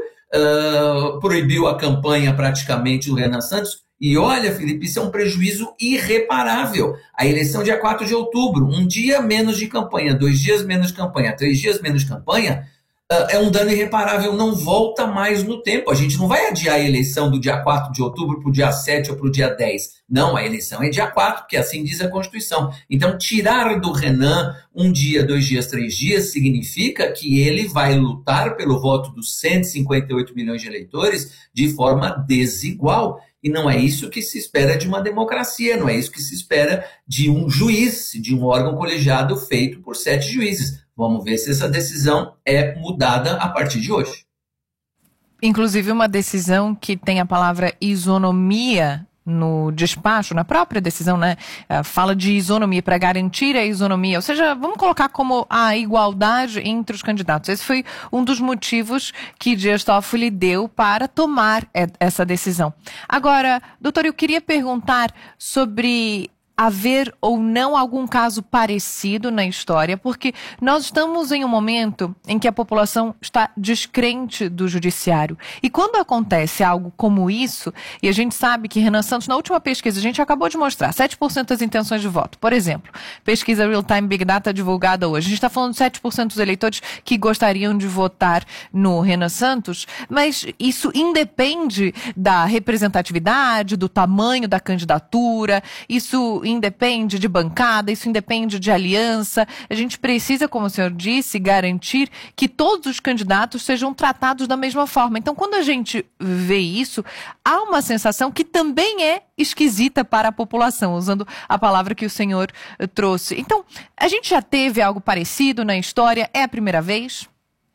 proibiu a campanha praticamente do Renan Santos. E olha, Felipe, isso é um prejuízo irreparável. A eleição dia 4 de outubro, um dia menos de campanha, 2 dias menos de campanha, 3 dias menos de campanha, é um dano irreparável, não volta mais no tempo. A gente não vai adiar a eleição do dia 4 de outubro para o dia 7 ou para o dia 10. Não, a eleição é dia 4, porque assim diz a Constituição. Então, tirar do Renan 1 dia, 2 dias, 3 dias, significa que ele vai lutar pelo voto dos 158 milhões de eleitores de forma desigual. E não é isso que se espera de uma democracia, não é isso que se espera de um juiz, de um órgão colegiado feito por 7 juízes. Vamos ver se essa decisão é mudada a partir de hoje. Inclusive uma decisão que tem a palavra isonomia no despacho, na própria decisão, né? Fala de isonomia, para garantir a isonomia, ou seja, vamos colocar como a igualdade entre os candidatos. Esse foi um dos motivos que Dias Toffoli deu para tomar essa decisão. Agora, doutor, eu queria perguntar sobre haver ou não algum caso parecido na história, porque nós estamos em um momento em que a população está descrente do judiciário. E quando acontece algo como isso, e a gente sabe que Renan Santos, na última pesquisa, a gente acabou de mostrar, 7% das intenções de voto. Por exemplo, pesquisa Real Time Big Data divulgada hoje. A gente está falando de 7% dos eleitores que gostariam de votar no Renan Santos, mas isso independe da representatividade, do tamanho da candidatura, isso independe de bancada, isso independe de aliança. A gente precisa, como o senhor disse, garantir que todos os candidatos sejam tratados da mesma forma. Então, quando a gente vê isso, há uma sensação que também é esquisita para a população, usando a palavra que o senhor trouxe. Então, a gente já teve algo parecido na história? É a primeira vez?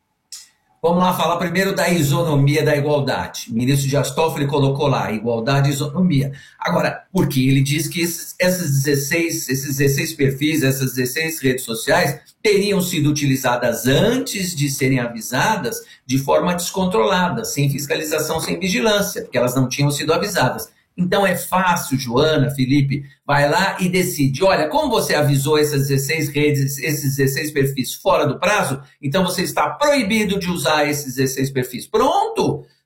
Vamos lá falar primeiro da isonomia da igualdade. O ministro Dias Toffoli colocou lá, igualdade e isonomia. Agora, por que? Ele diz que esses 16 perfis, essas 16 redes sociais teriam sido utilizadas antes de serem avisadas de forma descontrolada, sem fiscalização, sem vigilância, porque elas não tinham sido avisadas. Então é fácil, Joana, Felipe, vai lá e decide, olha, como você avisou essas 16 redes, esses 16 perfis fora do prazo, então você está proibido de usar esses 16 perfis. Pronto!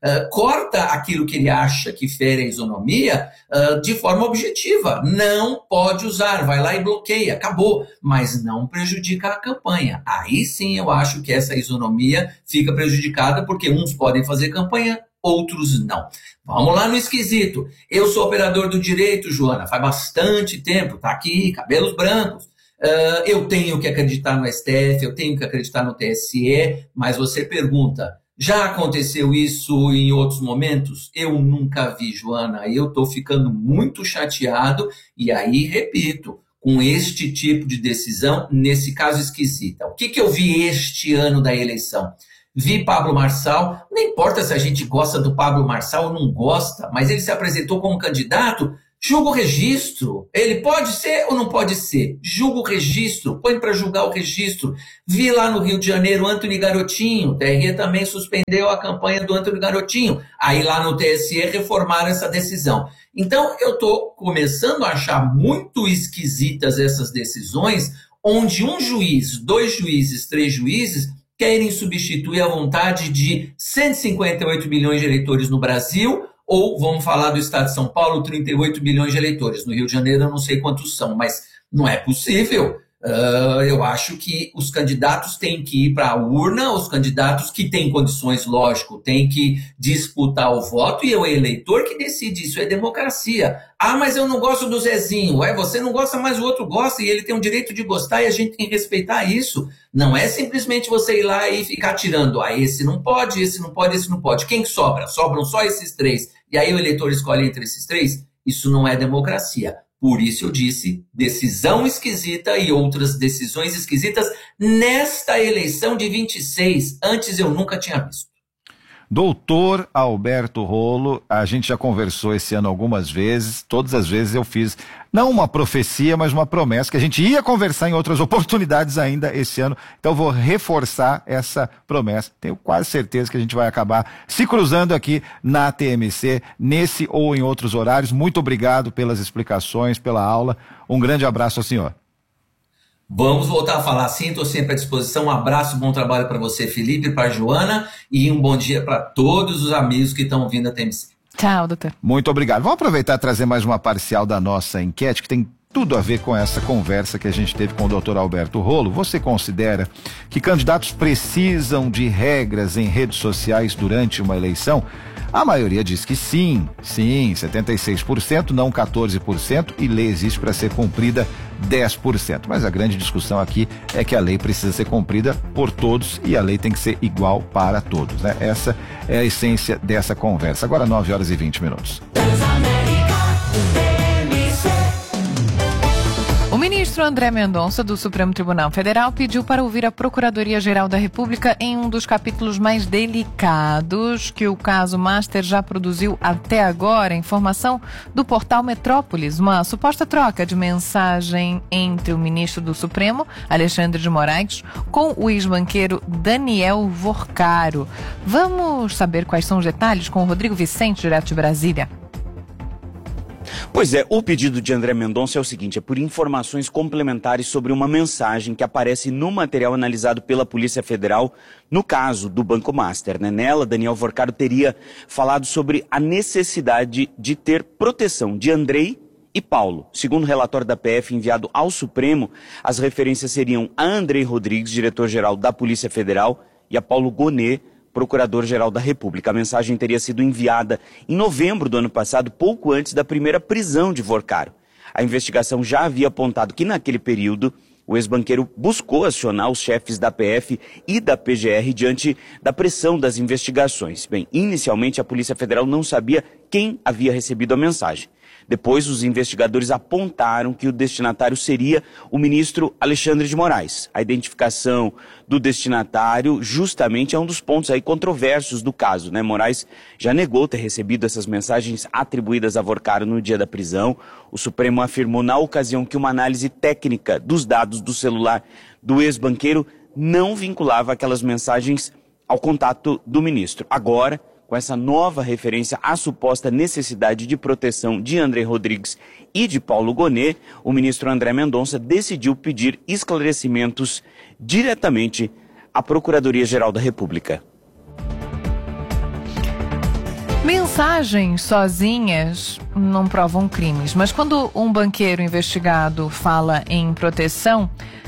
corta aquilo que ele acha que fere a isonomia de forma objetiva. Não pode usar, vai lá e bloqueia, acabou. Mas não prejudica a campanha. Aí sim eu acho que essa isonomia fica prejudicada, porque uns podem fazer campanha, outros não. Vamos lá no esquisito. Eu sou operador do direito, Joana, faz bastante tempo, tá aqui, cabelos brancos. Eu tenho que acreditar no STF, eu tenho que acreditar no TSE, mas você pergunta, já aconteceu isso em outros momentos? Eu nunca vi, Joana, eu estou ficando muito chateado e aí, repito, com este tipo de decisão, nesse caso esquisita. O que eu vi este ano da eleição? Vi Pablo Marçal, não importa se a gente gosta do Pablo Marçal ou não gosta, mas ele se apresentou como candidato, julga o registro. Ele pode ser ou não pode ser? Julga o registro, põe para julgar o registro. Vi lá no Rio de Janeiro Antony Garotinho, o TRE também suspendeu a campanha do Antony Garotinho. Aí lá no TSE reformaram essa decisão. Então eu estou começando a achar muito esquisitas essas decisões, onde um juiz, 2 juízes, 3 juízes querem substituir a vontade de 158 milhões de eleitores no Brasil, ou vamos falar do estado de São Paulo, 38 milhões de eleitores. No Rio de Janeiro eu não sei quantos são, mas não é possível. Eu acho que os candidatos têm que ir para a urna, os candidatos que têm condições, lógico, têm que disputar o voto, e é o eleitor que decide, isso é democracia. Ah, mas eu não gosto do Zezinho. Você não gosta, mas o outro gosta, e ele tem o direito de gostar, e a gente tem que respeitar isso. Não é simplesmente você ir lá e ficar tirando, esse não pode, esse não pode, esse não pode. Quem que sobra? Sobram só esses 3, e aí o eleitor escolhe entre esses 3? Isso não é democracia. Por isso eu disse, decisão esquisita e outras decisões esquisitas nesta eleição de 26. Antes eu nunca tinha visto. Doutor Alberto Rolo, a gente já conversou esse ano algumas vezes, todas as vezes eu fiz, não uma profecia, mas uma promessa, que a gente ia conversar em outras oportunidades ainda esse ano, então vou reforçar essa promessa. Tenho quase certeza que a gente vai acabar se cruzando aqui na TMC, nesse ou em outros horários. Muito obrigado pelas explicações, pela aula, um grande abraço ao senhor. Vamos voltar a falar sim, estou sempre à disposição. Um abraço, bom trabalho para você, Felipe, para a Joana, e um bom dia para todos os amigos que estão ouvindo a TMC. Tchau, doutor. Muito obrigado. Vamos aproveitar e trazer mais uma parcial da nossa enquete, que tem tudo a ver com essa conversa que a gente teve com o doutor Alberto Rolo. Você considera que candidatos precisam de regras em redes sociais durante uma eleição? A maioria diz que sim, 76%, não 14%, e lei existe para ser cumprida 10%. Mas a grande discussão aqui é que a lei precisa ser cumprida por todos e a lei tem que ser igual para todos, né? Essa é a essência dessa conversa. Agora 9h20. O ministro André Mendonça, do Supremo Tribunal Federal, pediu para ouvir a Procuradoria-Geral da República em um dos capítulos mais delicados que o caso Master já produziu até agora. Informação do portal Metrópolis, uma suposta troca de mensagem entre o ministro do Supremo, Alexandre de Moraes, com o ex-banqueiro Daniel Vorcaro. Vamos saber quais são os detalhes com o Rodrigo Vicente, direto de Brasília. Pois é, o pedido de André Mendonça é o seguinte, é por informações complementares sobre uma mensagem que aparece no material analisado pela Polícia Federal no caso do Banco Master, né? Nela, Daniel Vorcaro teria falado sobre a necessidade de ter proteção de Andrei e Paulo. Segundo o relatório da PF enviado ao Supremo, as referências seriam a Andrei Rodrigues, diretor-geral da Polícia Federal, e a Paulo Gonet, Procurador-Geral da República. A mensagem teria sido enviada em novembro do ano passado, pouco antes da primeira prisão de Vorcaro. A investigação já havia apontado que, naquele período, o ex-banqueiro buscou acionar os chefes da PF e da PGR diante da pressão das investigações. Bem, inicialmente a Polícia Federal não sabia quem havia recebido a mensagem. Depois, os investigadores apontaram que o destinatário seria o ministro Alexandre de Moraes. A identificação do destinatário justamente é um dos pontos aí controversos do caso, né? Moraes já negou ter recebido essas mensagens atribuídas a Vorcaro no dia da prisão. O Supremo afirmou na ocasião que uma análise técnica dos dados do celular do ex-banqueiro não vinculava aquelas mensagens ao contato do ministro. Agora, com essa nova referência à suposta necessidade de proteção de André Rodrigues e de Paulo Gonet, o ministro André Mendonça decidiu pedir esclarecimentos diretamente à Procuradoria-Geral da República. Mensagens sozinhas não provam crimes, mas quando um banqueiro investigado fala em proteção,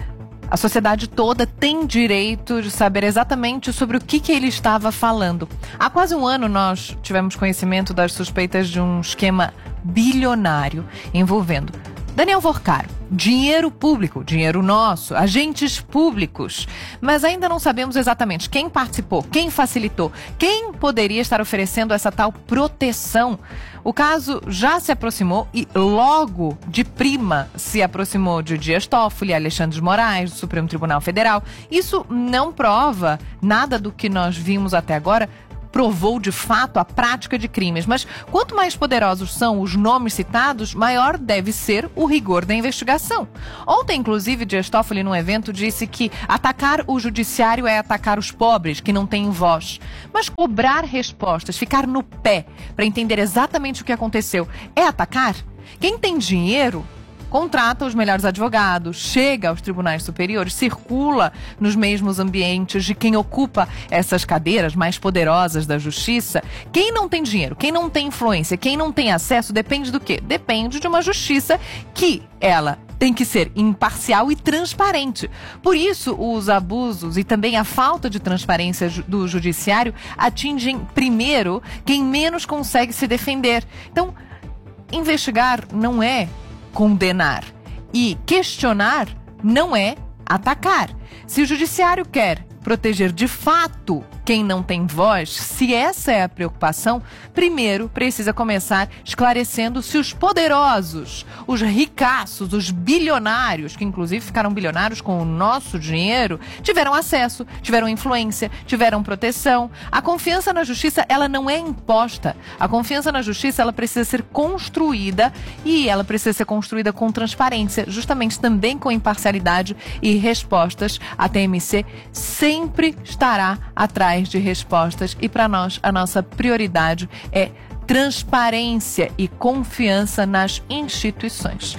a sociedade toda tem direito de saber exatamente sobre o que ele estava falando. Há quase um ano nós tivemos conhecimento das suspeitas de um esquema bilionário envolvendo Daniel Vorcaro, dinheiro público, dinheiro nosso, agentes públicos. Mas ainda não sabemos exatamente quem participou, quem facilitou, quem poderia estar oferecendo essa tal proteção. O caso já se aproximou e logo de prima se aproximou de Dias Toffoli, Alexandre de Moraes, do Supremo Tribunal Federal. Isso não prova nada do que nós vimos até agora, provou de fato a prática de crimes. Mas quanto mais poderosos são os nomes citados, maior deve ser o rigor da investigação. Ontem, inclusive, Dias Toffoli, num evento, disse que atacar o judiciário é atacar os pobres, que não têm voz. Mas cobrar respostas, ficar no pé para entender exatamente o que aconteceu, é atacar? Quem tem dinheiro contrata os melhores advogados, chega aos tribunais superiores, circula nos mesmos ambientes de quem ocupa essas cadeiras mais poderosas da justiça. Quem não tem dinheiro, quem não tem influência, quem não tem acesso, depende do quê? Depende de uma justiça que ela tem que ser imparcial e transparente. Por isso, os abusos e também a falta de transparência do judiciário atingem primeiro quem menos consegue se defender. Então, investigar não é condenar e questionar não é atacar. Se o judiciário quer proteger de fato quem não tem voz, se essa é a preocupação, primeiro precisa começar esclarecendo se os poderosos, os ricaços, os bilionários, que inclusive ficaram bilionários com o nosso dinheiro, tiveram acesso, tiveram influência, tiveram proteção. A confiança na justiça, ela não é imposta. A confiança na justiça, ela precisa ser construída e ela precisa ser construída com transparência, justamente também com imparcialidade e respostas. A TMC sempre estará atrás de respostas e para nós a nossa prioridade é transparência e confiança nas instituições.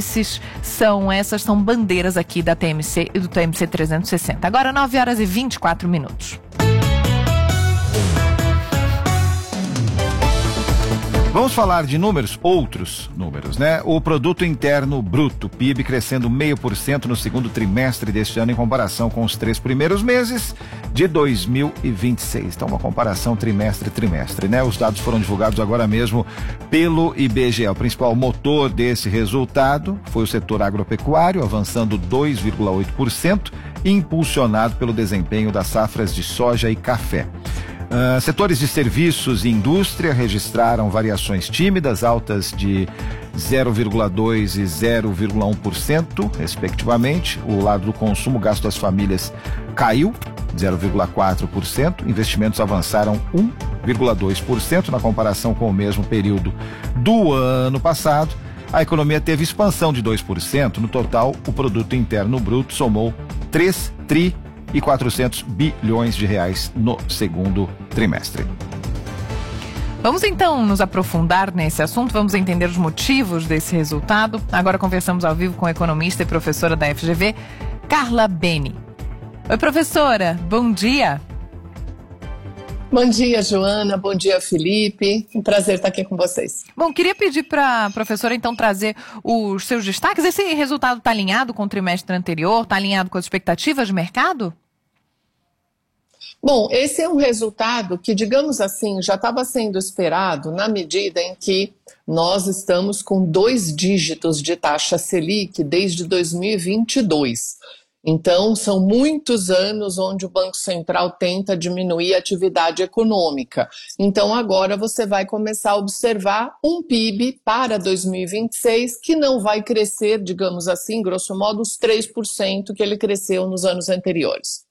Essas são bandeiras aqui da TMC e do TMC 360. Agora 9h24. Vamos falar de números, outros números, né? O Produto Interno Bruto, PIB, crescendo 0,5% no segundo trimestre deste ano em comparação com os 3 primeiros meses de 2026. Então, uma comparação trimestre, né? Os dados foram divulgados agora mesmo pelo IBGE. O principal motor desse resultado foi o setor agropecuário, avançando 2,8%, impulsionado pelo desempenho das safras de soja e café. Setores de serviços e indústria registraram variações tímidas, altas de 0,2% e 0,1%, respectivamente. O lado do consumo, gasto das famílias caiu 0,4%, investimentos avançaram 1,2% na comparação com o mesmo período do ano passado. A economia teve expansão de 2%. No total, o Produto Interno Bruto somou 3 tri e 400 bilhões de reais no segundo trimestre. Vamos então nos aprofundar nesse assunto, vamos entender os motivos desse resultado. Agora conversamos ao vivo com a economista e professora da FGV, Carla Beni. Oi, professora, bom dia. Bom dia, Joana. Bom dia, Felipe. Um prazer estar aqui com vocês. Bom, queria pedir para a professora, então, trazer os seus destaques. Esse resultado está alinhado com o trimestre anterior? Está alinhado com as expectativas de mercado? Bom, esse é um resultado que, digamos assim, já estava sendo esperado na medida em que nós estamos com 2 dígitos de taxa Selic desde 2022. Então, são muitos anos onde o Banco Central tenta diminuir a atividade econômica. Então, agora você vai começar a observar um PIB para 2026 que não vai crescer, digamos assim, grosso modo, os 3% que ele cresceu nos anos anteriores.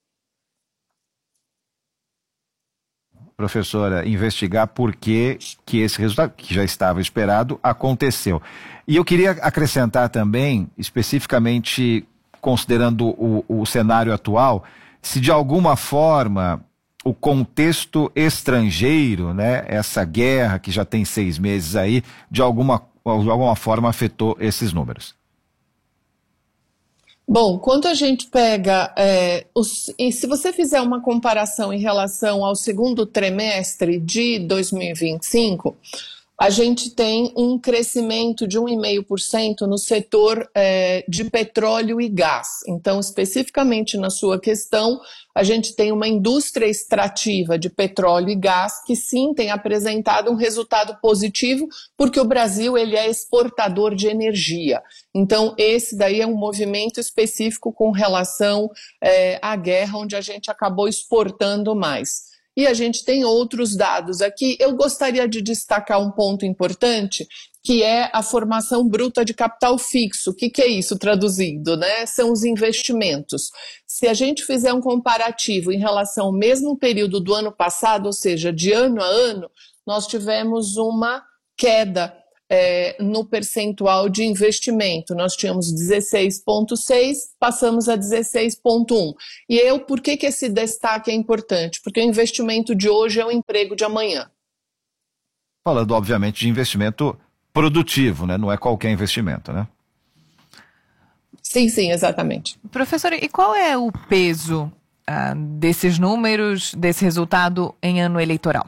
Professora, investigar por que esse resultado, que já estava esperado, aconteceu. E eu queria acrescentar também, especificamente considerando o cenário atual, se de alguma forma o contexto estrangeiro, né, essa guerra que já tem 6 meses aí, de alguma forma afetou esses números. Bom, quando a gente pega, e se você fizer uma comparação em relação ao segundo trimestre de 2025, a gente tem um crescimento de 1,5% no setor de petróleo e gás. Então, especificamente na sua questão, a gente tem uma indústria extrativa de petróleo e gás que sim tem apresentado um resultado positivo, porque o Brasil ele é exportador de energia. Então, esse daí é um movimento específico com relação à guerra, onde a gente acabou exportando mais. E a gente tem outros dados aqui. Eu gostaria de destacar um ponto importante, que é a formação bruta de capital fixo. O que é isso traduzindo, né? São os investimentos. Se a gente fizer um comparativo em relação ao mesmo período do ano passado, ou seja, de ano a ano, nós tivemos uma queda no percentual de investimento. Nós tínhamos 16,6, passamos a 16,1. E por que esse destaque é importante? Porque o investimento de hoje é o emprego de amanhã. Falando, obviamente, de investimento produtivo, né? Não é qualquer investimento, né? Sim, exatamente. Professora, e qual é o peso desses números, desse resultado em ano eleitoral?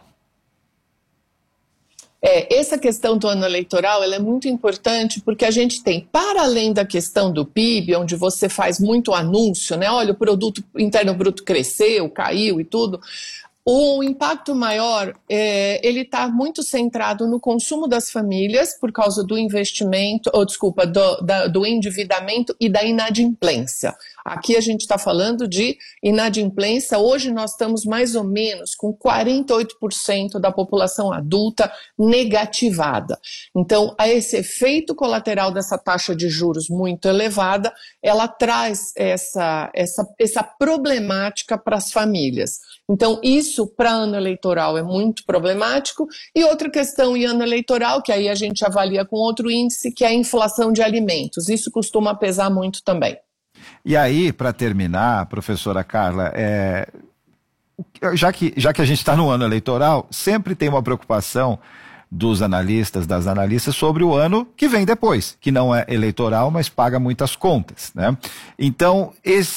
Essa questão do ano eleitoral ela é muito importante porque a gente tem, para além da questão do PIB, onde você faz muito anúncio, né? Olha, o produto interno bruto cresceu, caiu e tudo. O impacto maior, ele está muito centrado no consumo das famílias por causa do investimento, do endividamento e da inadimplência. Aqui a gente está falando de inadimplência. Hoje nós estamos mais ou menos com 48% da população adulta negativada. Então, esse efeito colateral dessa taxa de juros muito elevada, ela traz essa problemática para as famílias. Então, isso para ano eleitoral é muito problemático. E outra questão em ano eleitoral, que aí a gente avalia com outro índice, que é a inflação de alimentos. Isso costuma pesar muito também. E aí, para terminar, professora Carla, já que a gente está no ano eleitoral, sempre tem uma preocupação dos analistas, das analistas, sobre o ano que vem depois, que não é eleitoral, mas paga muitas contas, né? Então,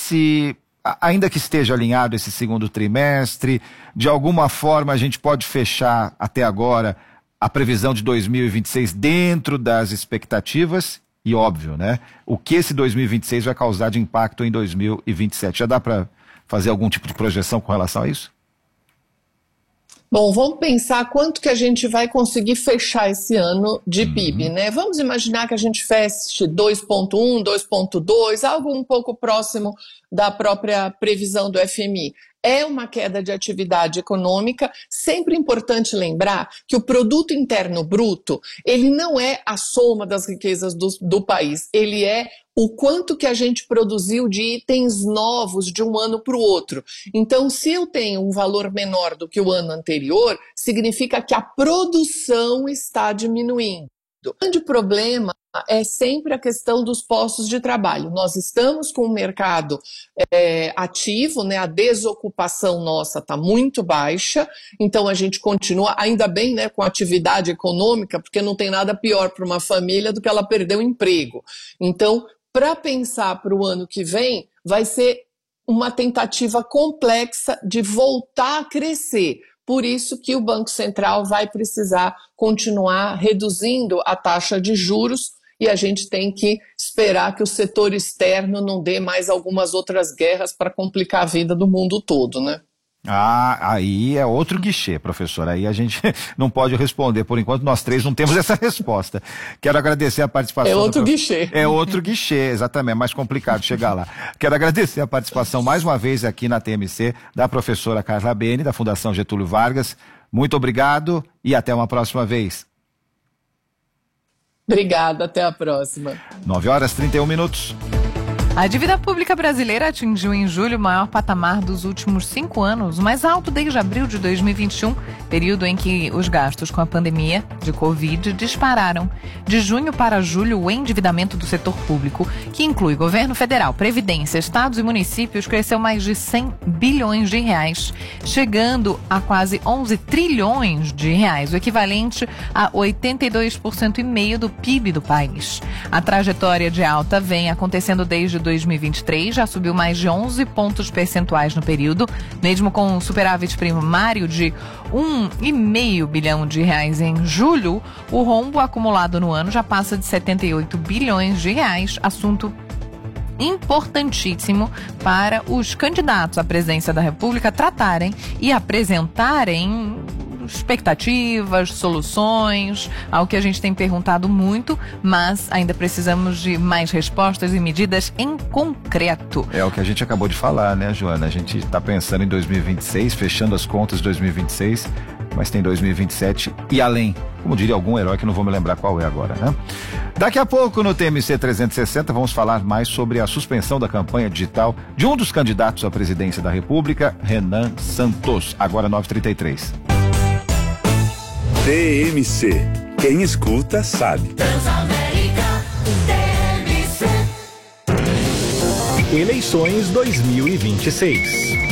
ainda que esteja alinhado esse segundo trimestre, de alguma forma a gente pode fechar até agora a previsão de 2026 dentro das expectativas e óbvio, né? O que esse 2026 vai causar de impacto em 2027? Já dá para fazer algum tipo de projeção com relação a isso? Bom, vamos pensar quanto que a gente vai conseguir fechar esse ano de PIB, né? Vamos imaginar que a gente feche 2,1, 2,2, algo um pouco próximo da própria previsão do FMI. É uma queda de atividade econômica. Sempre importante lembrar que o produto interno bruto, ele não é a soma das riquezas do país, ele é o quanto que a gente produziu de itens novos de um ano para o outro. Então, se eu tenho um valor menor do que o ano anterior, significa que a produção está diminuindo. O grande problema é sempre a questão dos postos de trabalho. Nós estamos com um mercado ativo, né? A desocupação nossa está muito baixa, então a gente continua, ainda bem, né, com atividade econômica, porque não tem nada pior para uma família do que ela perder o emprego. Então, para pensar para o ano que vem, vai ser uma tentativa complexa de voltar a crescer. Por isso que o Banco Central vai precisar continuar reduzindo a taxa de juros e a gente tem que esperar que o setor externo não dê mais algumas outras guerras para complicar a vida do mundo todo, né? Aí é outro guichê, professor. Aí a gente não pode responder. Por enquanto, nós três não temos essa resposta. Quero agradecer a participação. É outro guichê. É outro guichê, exatamente. É mais complicado chegar lá. Quero agradecer a participação mais uma vez aqui na TMC da professora Carla Bene, da Fundação Getúlio Vargas. Muito obrigado e até uma próxima vez. Obrigada, até a próxima. 9h31. A dívida pública brasileira atingiu em julho o maior patamar dos últimos 5 anos, o mais alto desde abril de 2021, período em que os gastos com a pandemia de Covid dispararam. De junho para julho, o endividamento do setor público, que inclui governo federal, previdência, estados e municípios, cresceu mais de 100 bilhões de reais, chegando a quase 11 trilhões de reais, o equivalente a 82,5% do PIB do país. A trajetória de alta vem acontecendo desde 2023, já subiu mais de 11 pontos percentuais no período, mesmo com um superávit primário de R$1,5 bilhão em julho, o rombo acumulado no ano já passa de R$78 bilhões, assunto importantíssimo para os candidatos à presidência da República tratarem e apresentarem expectativas, soluções, algo que a gente tem perguntado muito, mas ainda precisamos de mais respostas e medidas em concreto. É o que a gente acabou de falar, né, Joana? A gente está pensando em 2026, fechando as contas de 2026, mas tem 2027 e além. Como diria algum herói que não vou me lembrar qual é agora, né? Daqui a pouco no TMC 360 vamos falar mais sobre a suspensão da campanha digital de um dos candidatos à presidência da República, Renan Santos, agora 9h33. TMC. Quem escuta sabe. Eleições 2026.